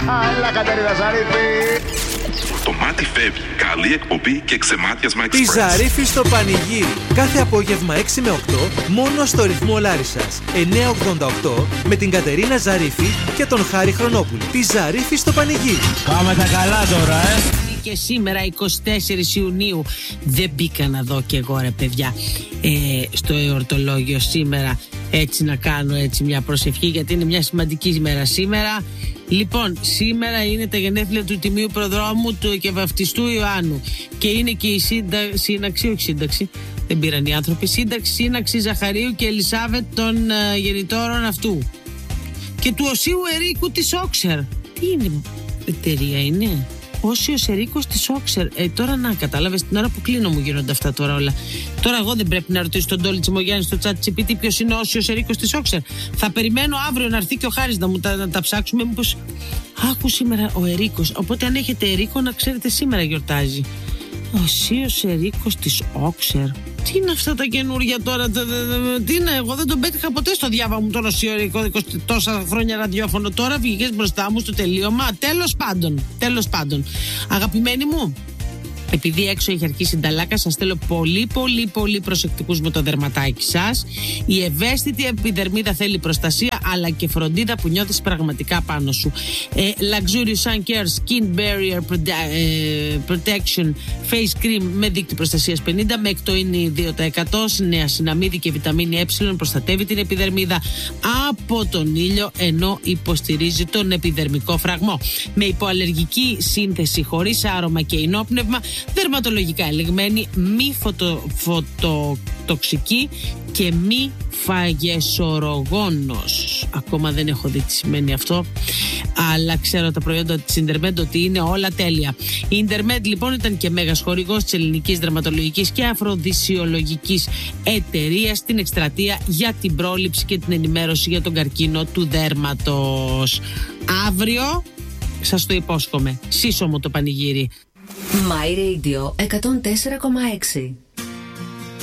Έλα Κατερίνα Ζαρίφη. Το μάτι φεύγει. Καλή εκπομπή και ξεμάτιασμα Express. Τη Ζαρίφη στο πανηγύρι. Κάθε απόγευμα 6 με 8 μόνο στο ρυθμό Λάρισσας 988 με την Κατερίνα Ζαρίφη και τον Χάρη Χρονόπουλο. Τη Ζαρίφη στο πανηγύρι. Πάμε τα καλά τώρα, Και σήμερα 24 Ιουνίου δεν μπήκα να δω κι εγώ ρε παιδιά στο εορτολόγιο σήμερα έτσι να κάνω έτσι μια προσευχή γιατί είναι μια σημαντική ημέρα σήμερα. Λοιπόν, σήμερα είναι τα γενέθλια του Τιμίου Προδρόμου του και Βαφτιστού Ιωάννου και είναι και η σύνταξη, δεν πήραν οι άνθρωποι, σύναξη Ζαχαρίου και Ελισάβετ των γεννητόρων αυτού και του Οσίου Ερίκου της Όξερ. Τι είναι, εταιρεία είναι? Όσιος Ερίκος της Όξερ. Τώρα να κατάλαβες, την ώρα που κλείνω μου γίνονται αυτά τώρα όλα. Τώρα εγώ δεν πρέπει να ρωτήσω τον Τόλι Τσιμογιάννη στο chat GPT ποιος είναι ο Όσιος Ερίκος της Όξερ. Θα περιμένω αύριο να έρθει και ο Χάρης να μου τα ψάξουμε. Μήπως άκου σήμερα ο Ερίκος. Οπότε αν έχετε Ερίκο να ξέρετε σήμερα γιορτάζει. Ο Όσιος Ερίκος της Όξερ. Τι είναι αυτά τα καινούργια τώρα, τι είναι, εγώ δεν τον πέτυχα ποτέ στο διάβα μου τον Οσίο Ερίκο, τόσα χρόνια ραδιόφωνο, τώρα βγήκες μπροστά μου στο τελείωμα, τέλος πάντων. Αγαπημένοι μου, επειδή έξω έχει αρχίσει νταλάκα, σας θέλω πολύ προσεκτικούς με το δερματάκι σας. Η ευαίσθητη επιδερμίδα θέλει προστασία αλλά και φροντίδα που νιώθεις πραγματικά πάνω σου. Luxurious Sun Care Skin Barrier Protection Face Cream με δίκτυο προστασίας 50 με εκτοίνη 2%, νεασιναμίδη και βιταμίνη Ε, προστατεύει την επιδερμίδα από τον ήλιο ενώ υποστηρίζει τον επιδερμικό φραγμό. Με υποαλλεργική σύνθεση, χωρίς άρωμα και ενόπνευμα, δερματολογικά ελεγμένη, μη φωτοτοξική και μη φαγεσορογόνος. Ακόμα δεν έχω δει τι σημαίνει αυτό, αλλά ξέρω τα προϊόντα της Intermed ότι είναι όλα τέλεια. Η Intermed λοιπόν ήταν και μέγας χορηγός της ελληνικής δερματολογικής και αφροδισιολογικής εταιρείας στην εκστρατεία για την πρόληψη και την ενημέρωση για τον καρκίνο του δέρματος. Αύριο σας το υπόσχομαι, σύσσωμο το πανηγύρι. My Radio 104,6.